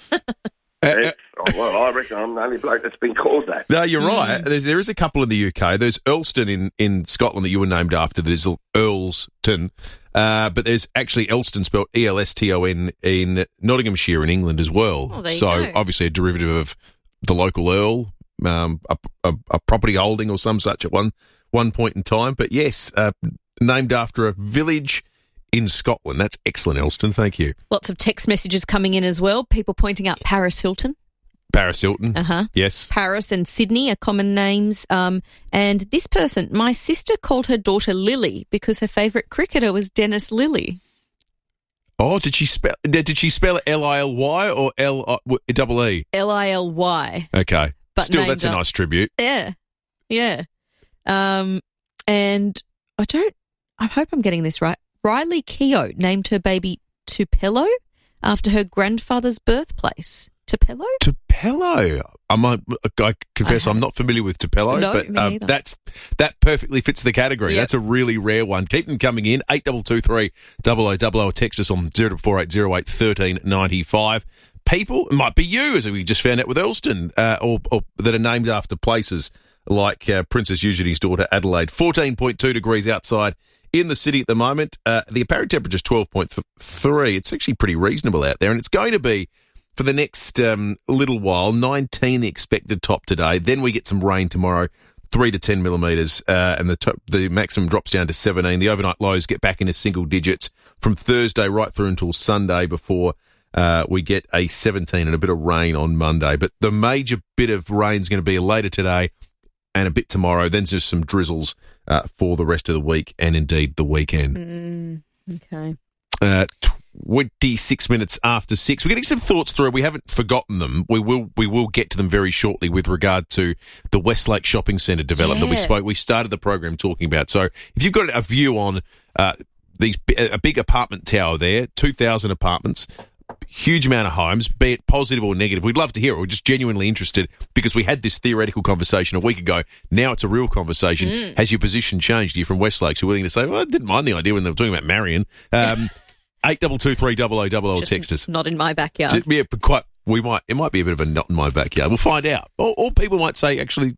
Well, I reckon I'm the only bloke that's been called that. No, you're right. There is a couple in the UK. There's Elston in Scotland that you were named after. There's Earlston. But there's actually Elston spelled Elston in Nottinghamshire in England as well. Oh, there you so go. obviously a derivative of the local earl, a property holding or some such at one point in time. But yes, named after a village in Scotland. That's excellent, Elston. Thank you. Lots of text messages coming in as well. People pointing out Paris Hilton. Paris Hilton. Yes. Paris and Sydney are common names. And this person, my sister called her daughter Lily because her favourite cricketer was Dennis Lilly. Oh, did she spell it Lily or Lee? Lily. Okay. But still, that's a nice tribute. Yeah. Yeah. And I hope I'm getting this right. Riley Keogh named her baby Tupelo after her grandfather's birthplace. Tupelo? Tupelo. I confess I'm not familiar with Tupelo, but that perfectly fits the category. Yep. That's a really rare one. Keep them coming in. 8223 0000 or text us on 048008 1395. People, it might be you, as we just found out with Elston, or that are named after places like Princess Eugenie's daughter Adelaide. 14.2 degrees outside in the city at the moment. The apparent temperature is 12.3. It's actually pretty reasonable out there, and it's going to be for the next little while. 19 the expected top today. Then we get some rain tomorrow, 3 to 10 millimetres, and the maximum drops down to 17. The overnight lows get back into single digits from Thursday right through until Sunday before we get a 17 and a bit of rain on Monday. But the major bit of rain is going to be later today and a bit tomorrow. Then there's some drizzles for the rest of the week and indeed the weekend. Okay. 26 minutes after 6. We're getting some thoughts through. We haven't forgotten them. We will get to them very shortly with regard to the Westlake Shopping Centre development that we started the program talking about. So if you've got a view on a big apartment tower there, 2,000 apartments, huge amount of homes, be it positive or negative, we'd love to hear it. We're just genuinely interested because we had this theoretical conversation a week ago. Now it's a real conversation. Has your position changed? Are you from Westlake? So you're willing to say, well, I didn't mind the idea when they were talking about Marion. 8223 0000 or text us. Not in my backyard. Yeah, but it might be a bit of a not in my backyard. We'll find out. Or people might say, actually,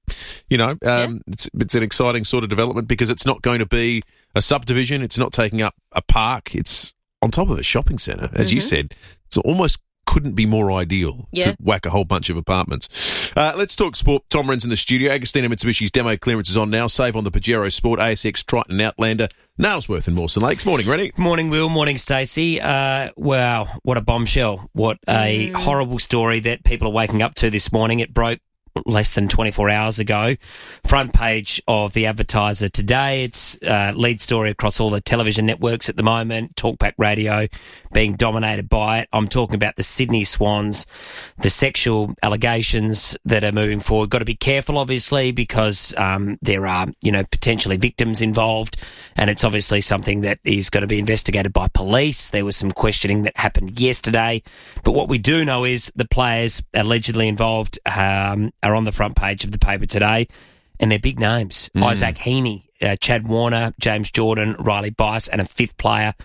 it's an exciting sort of development because it's not going to be a subdivision. It's not taking up a park. It's on top of a shopping centre. As you said, it's almost couldn't be more ideal to whack a whole bunch of apartments. Let's talk sport. Tom Wren's in the studio. Agostino Mitsubishi's demo clearance is on now. Save on the Pajero Sport, ASX, Triton, Outlander, Nailsworth and Mawson Lakes. Morning, Rennie. Morning, Will. Morning, Stacey. Wow, what a bombshell. What a horrible story that people are waking up to this morning. It broke less than 24 hours ago. Front page of the Advertiser today. It's lead story across all the television networks at the moment. Talkback Radio being dominated by it. I'm talking about the Sydney Swans, the sexual allegations that are moving forward. Got to be careful, obviously, because there are, potentially victims involved, and it's obviously something that is going to be investigated by police. There was some questioning that happened yesterday, but what we do know is the players allegedly involved are on the front page of the paper today, and they're big names. Isaac Heaney, Chad Warner, James Jordan, Riley Bice, and a fifth player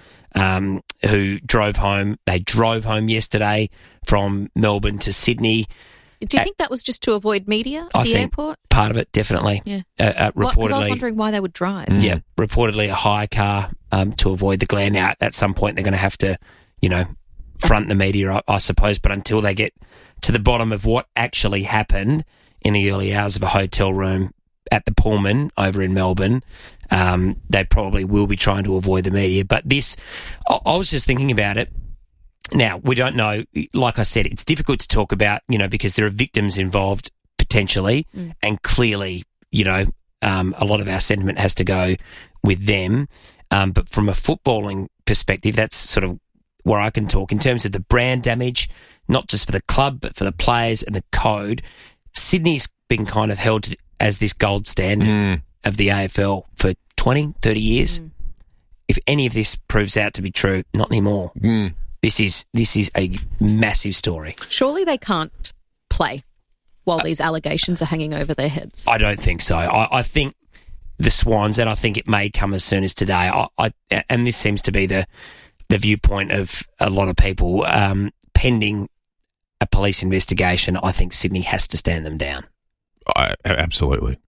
who drove home. They drove home yesterday from Melbourne to Sydney. Do you think that was just to avoid media at the airport? Part of it, definitely. Yeah. Reportedly, because I was wondering why they would drive. Yeah, reportedly a hire car to avoid the glare. Now, at some point, they're going to have to, front the media, I suppose, but until they get to the bottom of what actually happened in the early hours of a hotel room at the Pullman over in Melbourne, they probably will be trying to avoid the media. But this, I was just thinking about it. Now, we don't know. Like I said, it's difficult to talk about, because there are victims involved potentially, and clearly, a lot of our sentiment has to go with them. But from a footballing perspective, that's sort of where I can talk in terms of the brand damage, not just for the club, but for the players and the code. Sydney's been kind of held as this gold standard of the AFL for 20, 30 years. If any of this proves out to be true, not anymore. This is a massive story. Surely they can't play while these allegations are hanging over their heads. I don't think so. I think the Swans, and I think it may come as soon as today, and this seems to be the viewpoint of a lot of people, pending a police investigation, I think Sydney has to stand them down. Absolutely.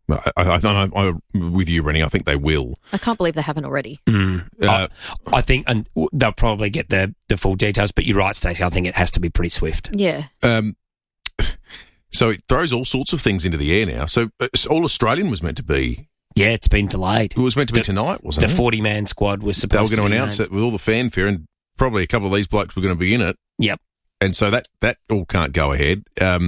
I'm with you, Rennie. I think they will. I can't believe they haven't already. I think they'll probably get the full details, but you're right, Stacey. I think it has to be pretty swift. Yeah. So it throws all sorts of things into the air now. So All-Australian was meant to be... Yeah, it's been delayed. It was meant to be tonight, wasn't it? The 40-man squad was supposed to be They were going to announce it with all the fanfare, and probably a couple of these blokes were going to be in it. Yep. And so that all can't go ahead.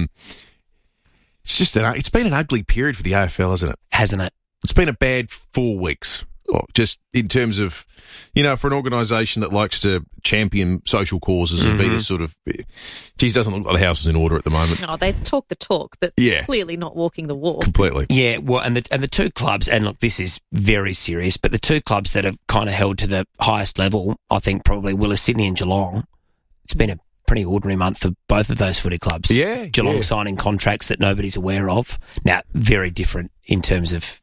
It's just it's been an ugly period for the AFL, hasn't it? Hasn't it? It's been a bad 4 weeks. Just in terms of, for an organisation that likes to champion social causes and be this sort of, doesn't look like the house is in order at the moment. Oh, they talk the talk, but clearly not walking the walk. Completely. Yeah, well, and the two clubs, and look, this is very serious, but the two clubs that have kind of held to the highest level, I think probably Willa Sydney and Geelong. It's been a pretty ordinary month for both of those footy clubs. Yeah. Geelong signing contracts that nobody's aware of. Now, very different in terms of,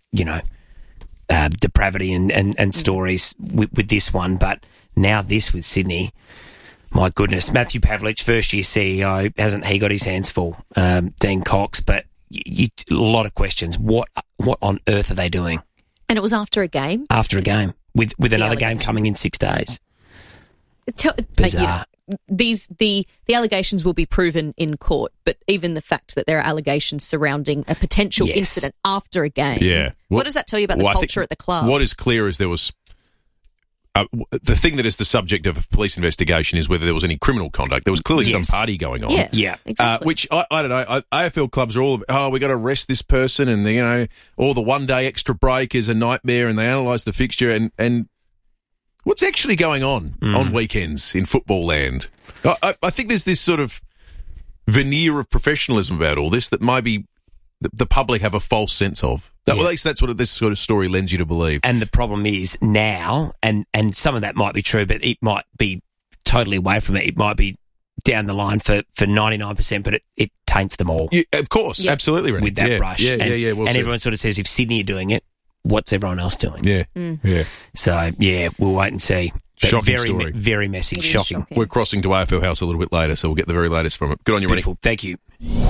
depravity and stories with this one, but now this with Sydney, my goodness. Matthew Pavlich, first-year CEO, hasn't he got his hands full? Dean Cox, but a lot of questions. What on earth are they doing? And it was after a game? After a game, with another game coming in 6 days. Bizarre. The allegations will be proven in court, but even the fact that there are allegations surrounding a potential incident after a game, what does that tell you about the culture at the club? What is clear is there was the thing that is the subject of a police investigation is whether there was any criminal conduct. There was clearly some party going on, exactly. Which I don't know. AFL clubs are all we got to arrest this person, and all the 1 day extra break is a nightmare, and they analyse the fixture and. What's actually going on weekends in football land? I think there's this sort of veneer of professionalism about all this that maybe the public have a false sense of. At least that's what this sort of story lends you to believe. And the problem is now, and some of that might be true, but it might be totally away from it. It might be down the line for 99%, but it taints them all. Yeah, of course, absolutely. Rennie. With that brush. Yeah, and everyone sort of says if Sydney are doing it, what's everyone else doing? Yeah. So, we'll wait and see. But Shocking very, story. Very messy. Shocking. We're crossing to AFL House a little bit later, so we'll get the very latest from it. Good on you, Rennie. Thank you.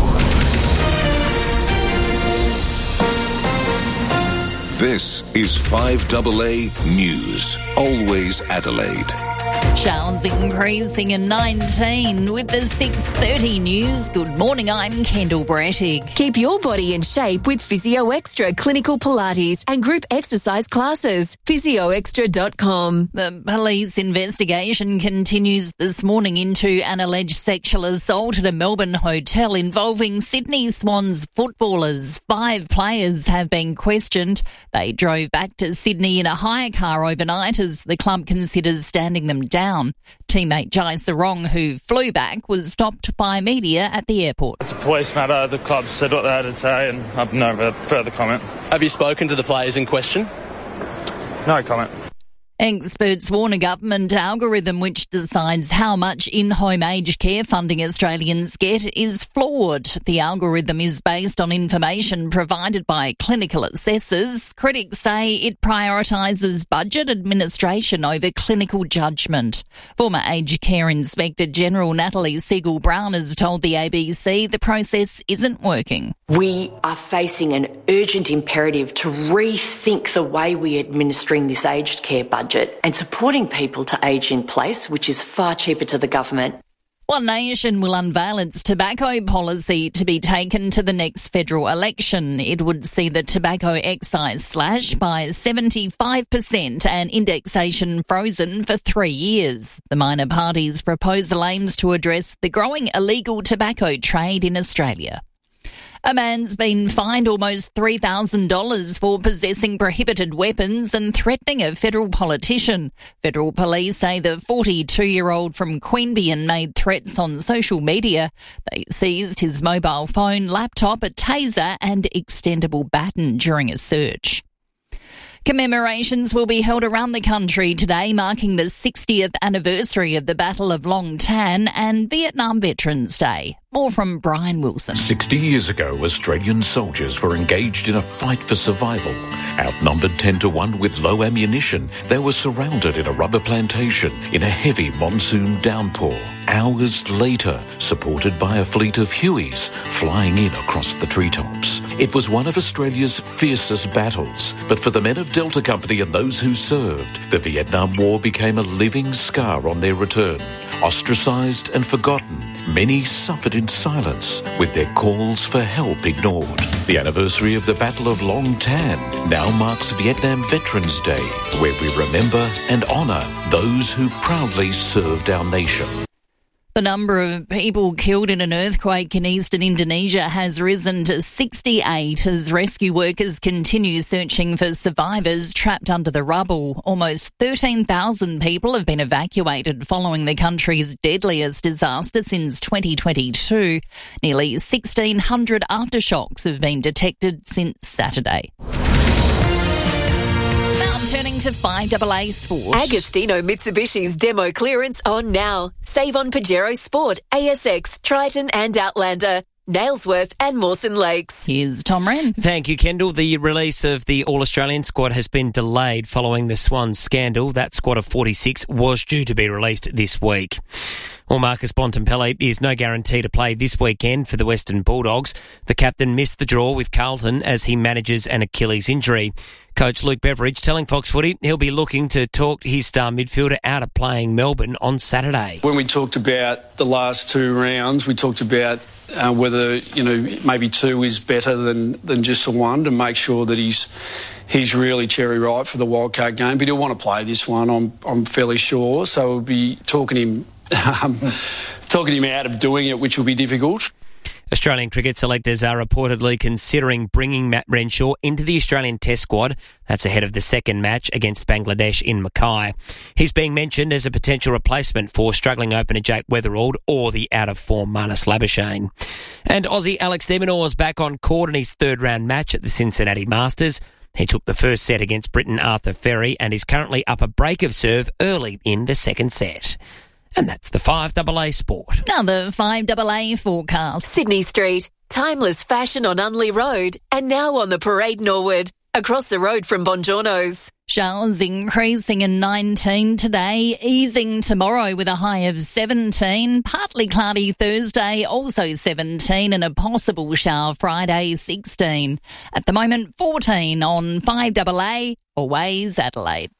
This is 5AA News. Always Adelaide. Showers increasing in 19 with the 6:30 news. Good morning, I'm Kendall Brettig. Keep your body in shape with Physio Extra Clinical Pilates and group exercise classes. PhysioExtra.com. The police investigation continues this morning into an alleged sexual assault at a Melbourne hotel involving Sydney Swans footballers. 5 players have been questioned. They drove back to Sydney in a hire car overnight as the club considers standing them down. Teammate Jai Sarong, who flew back, was stopped by media at the airport. It's a police matter. The club said what they had to say and I have no further comment. Have you spoken to the players in question? No comment. Experts warn a government algorithm which decides how much in-home aged care funding Australians get is flawed. The algorithm is based on information provided by clinical assessors. Critics say it prioritises budget administration over clinical judgment. Former Aged Care Inspector General Natalie Siegel-Brown has told the ABC the process isn't working. We are facing an urgent imperative to rethink the way we're administering this aged care budget and supporting people to age in place, which is far cheaper to the government. One Nation will unveil its tobacco policy to be taken to the next federal election. It would see the tobacco excise slashed by 75% and indexation frozen for 3 years. The minor party's proposal aims to address the growing illegal tobacco trade in Australia. A man's been fined almost $3,000 for possessing prohibited weapons and threatening a federal politician. Federal police say the 42-year-old from Queanbeyan made threats on social media. They seized his mobile phone, laptop, a taser and extendable baton during a search. Commemorations will be held around the country today, marking the 60th anniversary of the Battle of Long Tan and Vietnam Veterans Day. More from Brian Wilson. 60 years ago, Australian soldiers were engaged in a fight for survival. Outnumbered 10-1 with low ammunition, they were surrounded in a rubber plantation in a heavy monsoon downpour. Hours later, supported by a fleet of Hueys flying in across the treetops. It was one of Australia's fiercest battles, but for the men of Delta Company and those who served, the Vietnam War became a living scar on their return. Ostracised and forgotten, Many suffered in silence, with their calls for help ignored. The anniversary of the Battle of Long Tan now marks Vietnam Veterans Day, where we remember and honour those who proudly served our nation. The number of people killed in an earthquake in eastern Indonesia has risen to 68 as rescue workers continue searching for survivors trapped under the rubble. Almost 13,000 people have been evacuated following the country's deadliest disaster since 2022. Nearly 1,600 aftershocks have been detected since Saturday. Turning to 5AA Sport. Agostino Mitsubishi's demo clearance on now. Save on Pajero Sport, ASX, Triton and Outlander, Nailsworth and Mawson Lakes. Here's Tom Wren. Thank you, Kendall. The release of the All-Australian squad has been delayed following the Swans scandal. That squad of 46 was due to be released this week. Well, Marcus Bontempelli is no guarantee to play this weekend for the Western Bulldogs. The captain missed the draw with Carlton as he manages an Achilles injury. Coach Luke Beveridge telling Fox Footy he'll be looking to talk his star midfielder out of playing Melbourne on Saturday. When we talked about the last two rounds, we talked about whether, maybe two is better than just the one, to make sure that he's really cherry ripe for the wildcard game. But he'll want to play this one, I'm fairly sure. So we'll be talking him out of doing it, which will be difficult. Australian cricket selectors are reportedly considering bringing Matt Renshaw into the Australian Test squad. That's ahead of the second match against Bangladesh in Mackay. He's being mentioned as a potential replacement for struggling opener Jake Weatherald or the out-of-form Marnus Labuschagne. And Aussie Alex de Minaur is back on court in his third-round match at the Cincinnati Masters. He took the first set against Briton Arthur Ferry and is currently up a break of serve early in the second set. And that's the 5AA Sport. Now the 5AA forecast. Sydney Street, timeless fashion on Unley Road, and now on the Parade Norwood, across the road from Bongiorno's. Showers increasing in 19 today, easing tomorrow with a high of 17. Partly cloudy Thursday, also 17, and a possible shower Friday, 16. At the moment, 14 on 5AA, always Adelaide.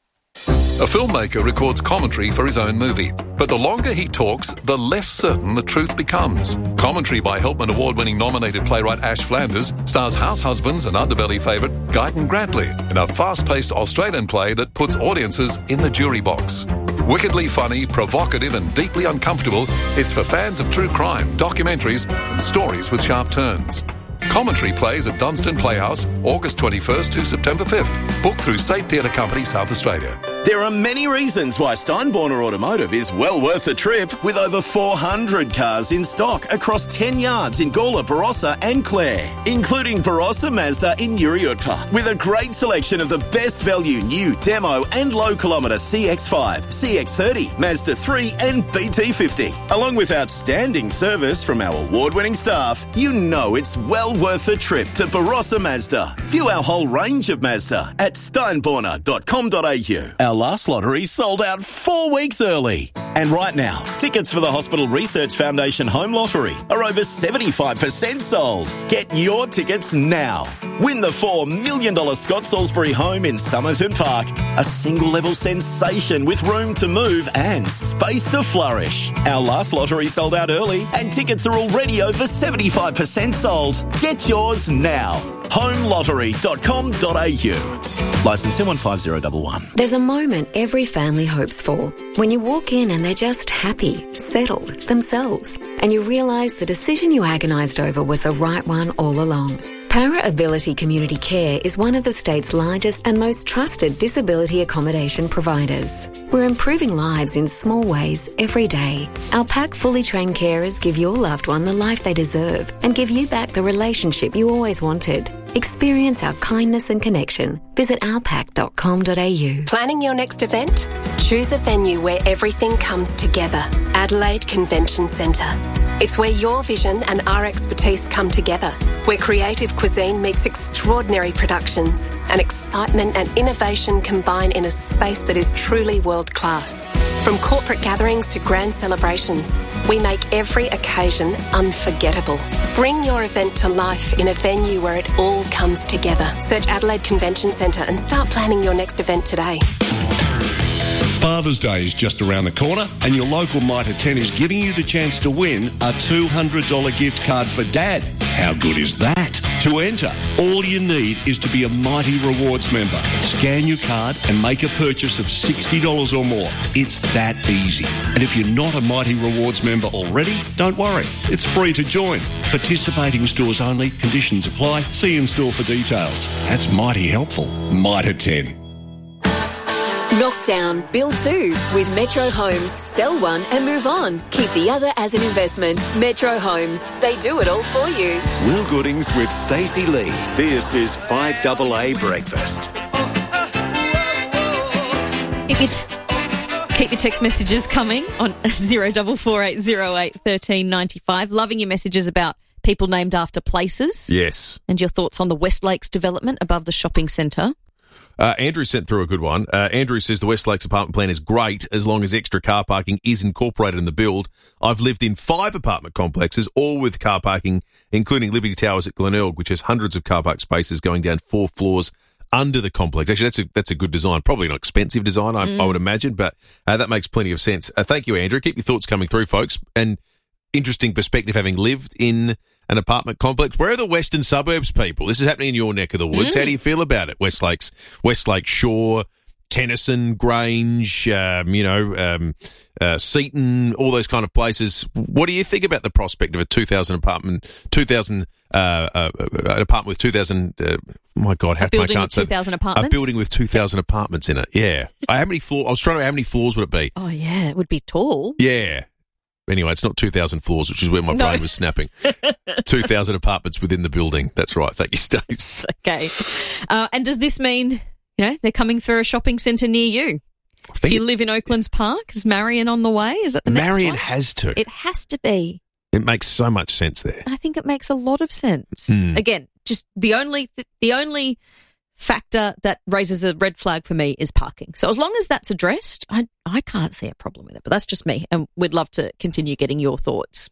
A filmmaker records commentary for his own movie, but the longer he talks, the less certain the truth becomes. Commentary by Helpman Award-winning nominated playwright Ash Flanders stars house husbands and underbelly favourite Guyton Grantley in a fast-paced Australian play that puts audiences in the jury box. Wickedly funny, provocative and deeply uncomfortable, it's for fans of true crime, documentaries and stories with sharp turns. Commentary plays at Dunstan Playhouse, August 21st to September 5th. Booked through State Theatre Company, South Australia. There are many reasons why Steinborner Automotive is well worth a trip, with over 400 cars in stock across 10 yards in Gawler, Barossa and Clare, including Barossa Mazda in Uriutpa, with a great selection of the best value new demo and low kilometre CX-5, CX-30, Mazda 3 and BT50. Along with outstanding service from our award-winning staff, you know it's well worth a trip to Barossa Mazda. View our whole range of Mazda at steinborner.com.au. Our last lottery sold out 4 weeks early. And right now, tickets for the Hospital Research Foundation Home Lottery are over 75% sold. Get your tickets now. Win the $4 million Scott Salisbury home in Somerton Park. A single-level sensation with room to move and space to flourish. Our last lottery sold out early and tickets are already over 75% sold. Get yours now. HomeLottery.com.au. Licence 15011. There's a moment every family hopes for. When you walk in and they're just happy, settled, themselves, and you realise the decision you agonised over was the right one all along. Para Ability Community Care is one of the state's largest and most trusted disability accommodation providers. We're improving lives in small ways every day. Our PAC fully trained carers give your loved one the life they deserve and give you back the relationship you always wanted. Experience our kindness and connection. Visit ourpac.com.au. Planning your next event? Choose a venue where everything comes together. Adelaide Convention Centre. It's where your vision and our expertise come together, where creative cuisine meets extraordinary productions and excitement and innovation combine in a space that is truly world-class. From corporate gatherings to grand celebrations, we make every occasion unforgettable. Bring your event to life in a venue where it all comes together. Search Adelaide Convention Centre and start planning your next event today. Father's Day is just around the corner and your local Mitre 10 is giving you the chance to win a $200 gift card for Dad. How good is that? To enter, all you need is to be a Mighty Rewards member. Scan your card and make a purchase of $60 or more. It's that easy. And if you're not a Mighty Rewards member already, don't worry. It's free to join. Participating stores only. Conditions apply. See in store for details. That's mighty helpful. Mitre 10. Knockdown, build 2 with Metro Homes. Sell one and move on. Keep the other as an investment. Metro Homes. They do it all for you. Will Goodings with Stacey Lee. This is 5AA Breakfast. Keep your text messages coming on 0448081395. Loving your messages about people named after places. Yes. And your thoughts on the West Lakes development above the shopping centre. Andrew sent through a good one. Andrew says the West Lakes apartment plan is great as long as extra car parking is incorporated in the build. I've lived in 5 apartment complexes, all with car parking, including Liberty Towers at Glenelg, which has hundreds of car park spaces going down 4 floors under the complex. Actually, that's a good design. Probably an expensive design, I would imagine, but that makes plenty of sense. Thank you, Andrew. Keep your thoughts coming through, folks. And interesting perspective having lived in an apartment complex. Where are the western suburbs people? This is happening in your neck of the woods. How do you feel about it? West Lake Shore, Tennyson, Grange, Seaton, all those kind of places. What do you think about the prospect of a 2,000 apartment, an apartment with 2,000, my God, how come I can't say 2,000 apartments? A building with 2,000 apartments in it, yeah. How many floors? I was trying to know how many floors would it be? Oh, yeah, it would be tall. Yeah. Anyway, it's not 2,000 floors, which is where my brain was snapping. 2,000 apartments within the building. That's right. Thank you, Stace. Okay. And does this mean, they're coming for a shopping centre near you? If you live in Oaklands Park, is Marion on the way? Is that the next one? Marion has to. It has to be. It makes so much sense there. I think it makes a lot of sense. Again, just the only factor that raises a red flag for me is parking. So as long as that's addressed, I can't see a problem with it. But that's just me, and we'd love to continue getting your thoughts.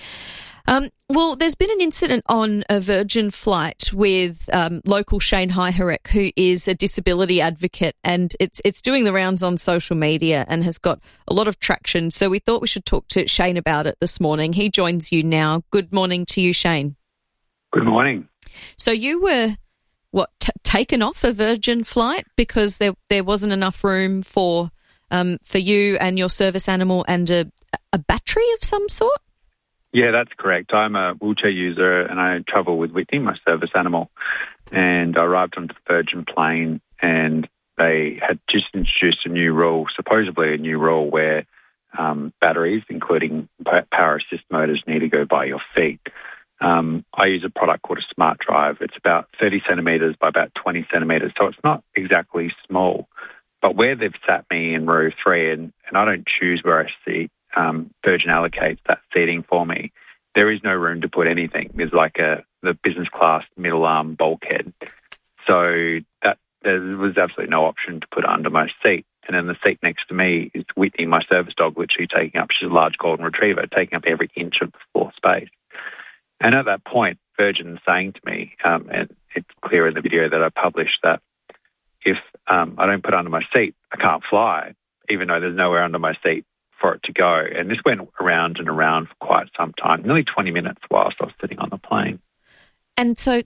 Well, there's been an incident on a Virgin flight with local Shane Heiharek, who is a disability advocate, and it's doing the rounds on social media and has got a lot of traction. So we thought we should talk to Shane about it this morning. He joins you now. Good morning to you, Shane. Good morning. So you were taken off a Virgin flight because there wasn't enough room for you and your service animal and a battery of some sort? Yeah, that's correct. I'm a wheelchair user and I travel with Whitney, my service animal. And I arrived onto the Virgin plane and they had just introduced a new rule, supposedly a new rule where batteries, including power assist motors, need to go by your feet. I use a product called a Smart Drive. It's about 30 centimetres by about 20 centimetres, so it's not exactly small. But where they've sat me in row 3, and I don't choose where I sit, Virgin allocates that seating for me. There is no room to put anything. There's like the business class middle arm bulkhead. So that there was absolutely no option to put it under my seat. And then the seat next to me is Whitney, my service dog, literally taking up, she's a large golden retriever, taking up every inch of the floor space. And at that point, Virgin saying to me, and it's clear in the video that I published, that if I don't put it under my seat, I can't fly, even though there's nowhere under my seat for it to go. And this went around and around for quite some time, nearly 20 minutes whilst I was sitting on the plane. And so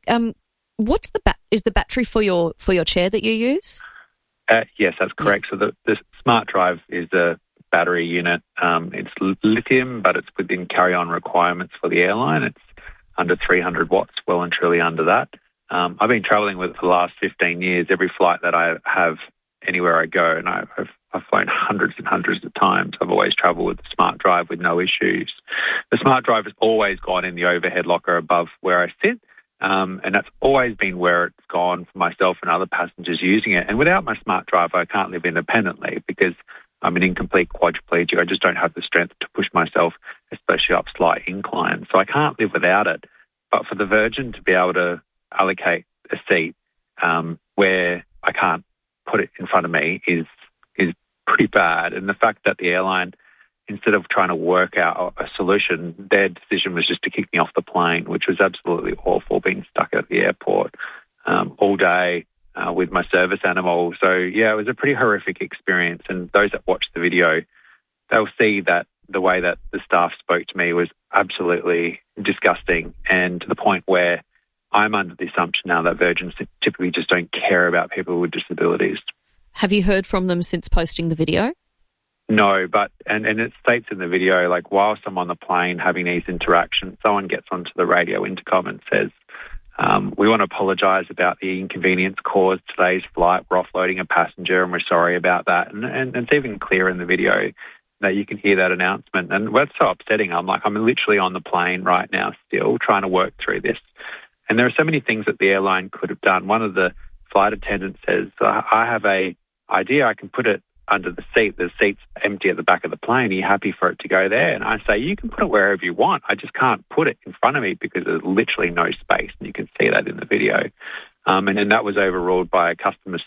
is the battery for your chair that you use? Yes, that's correct. So the Smart Drive is a battery unit. It's lithium, but it's within carry-on requirements for the airline. It's under 300 watts, well and truly under that. I've been travelling with it for the last 15 years. Every flight that I have, anywhere I go, and I've flown hundreds and hundreds of times, I've always travelled with the Smart Drive with no issues. The Smart Drive has always gone in the overhead locker above where I sit, and that's always been where it's gone for myself and other passengers using it. And without my Smart Drive, I can't live independently because I'm an incomplete quadriplegic. I just don't have the strength to push myself, especially up slight inclines. So I can't live without it. But for the Virgin to be able to allocate a seat where I can't put it in front of me is pretty bad. And the fact that the airline, instead of trying to work out a solution, their decision was just to kick me off the plane, which was absolutely awful, being stuck at the airport all day. with my service animal. So, yeah, it was a pretty horrific experience. And those that watch the video, they'll see that the way that the staff spoke to me was absolutely disgusting, and to the point where I'm under the assumption now that Virgins typically just don't care about people with disabilities. Have you heard from them since posting the video? No, but, and it states in the video, like, whilst I'm on the plane having these interactions, someone gets onto the radio intercom and says, we want to apologise about the inconvenience caused today's flight. We're offloading a passenger and we're sorry about that. And it's even clear in the video that you can hear that announcement. And that's so upsetting. I'm literally on the plane right now still trying to work through this. And there are so many things that the airline could have done. One of the flight attendants says, I have a idea. I can put it under the seat. The seat's empty at the back of the plane. Are you happy for it to go there? And I say, you can put it wherever you want. I just can't put it in front of me because there's literally no space. And you can see that in the video. And then that was overruled by a customer